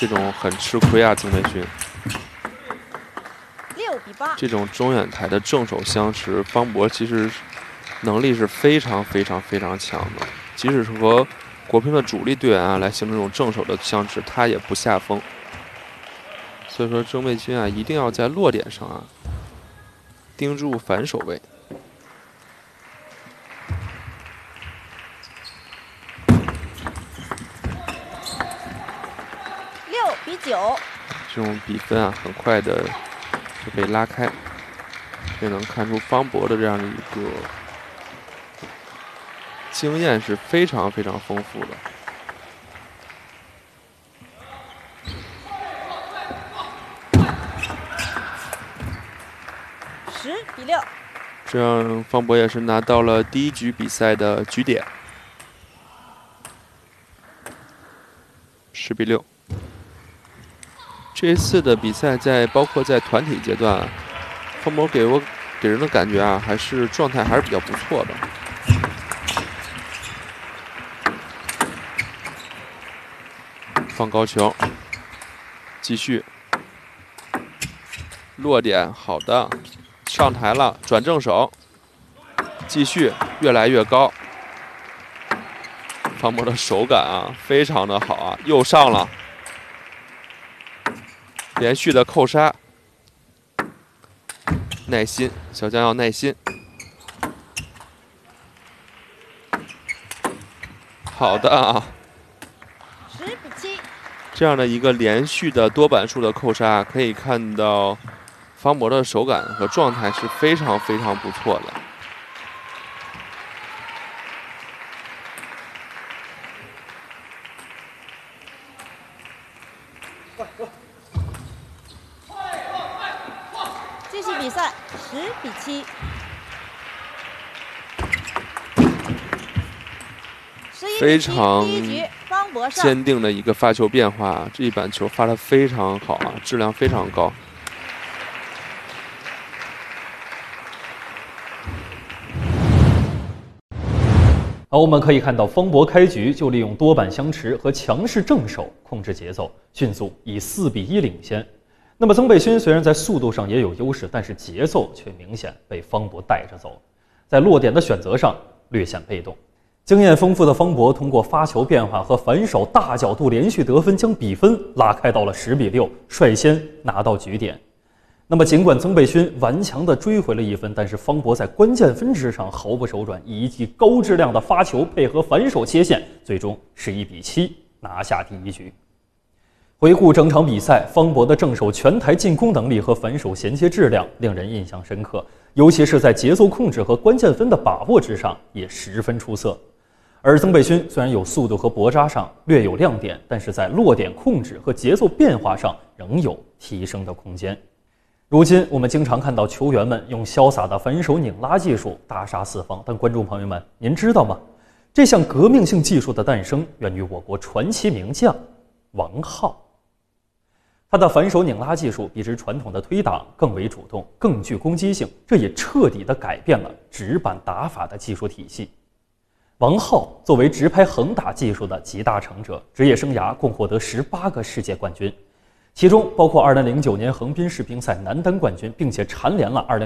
这种很吃亏啊，曾培勋。 6比8。 这种中远台的正手相持，方博其实能力是非常强的，即使是和国乒的主力队员啊来形成这种正手的相持，他也不下风。所以说，曾培勋啊，一定要在落点上啊盯住反手位。 6比9。 这种比分啊，很快的就被拉开，也能看出方博的这样的一个经验是非常丰富的。 10比6。 这样，方博也是拿到了第一局比赛的局点。10比6。这一次的比赛包括在团体阶段，方博给人的感觉啊，状态还是比较不错的。放高球，继续落点，好的，上台了，转正手，继续越来越高。方博的手感啊，非常的好啊，又上了。连续的扣杀，耐心，小将要耐心。好的啊 10比7。 这样的一个连续的多板数的扣杀，可以看到方博的手感和状态是非常不错的。 继续比赛，10比7。 非常第一局方博胜。 坚定的一个发球变化，这一板球发得非常好啊，质量非常高。 好，我们可以看到方博开局就利用多板相持和强势正手控制节奏，迅速以4比1领先。那么曾培勋虽然在速度上也有优势，但是节奏却明显被方博带着走，在落点的选择上略显被动。经验丰富的方博通过发球变化和反手大角度连续得分，将比分拉开到了10比6，率先拿到局点。那么尽管曾培勋顽强地追回了1分，但是方博在关键分值上毫不手软，以一记高质量的发球配合反手切线，最终是1比7拿下第一局。回顾整场比赛，方博的正手全台进攻能力和反手衔接质量令人印象深刻，尤其是在节奏控制和关键分的把握之上也十分出色。而曾培勋虽然有速度和搏扎上略有亮点，但是在落点控制和节奏变化上仍有提升的空间。如今我们经常看到球员们用潇洒的反手拧拉技术大杀四方，但观众朋友们，您知道吗？这项革命性技术的诞生源于我国传奇名将王皓。他的反手拧拉技术比之传统的推挡更为主动，更具攻击性，这也彻底地改变了直板打法的技术体系。王皓作为直拍横打技术的集大成者，职业生涯共获得18个世界冠军，其中包括2009年横滨世乒赛男单冠军，并且蝉联了